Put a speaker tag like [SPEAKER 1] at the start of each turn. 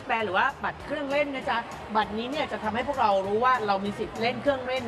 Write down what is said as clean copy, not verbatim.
[SPEAKER 1] แบนหรือว่าบัตรเครื่องเล่นนะจ๊ะบัตรนี้เนี่ยจะทำให้พวกเรารู้ว่าเรามีสิทธิ์เล่นเครื่องเล่น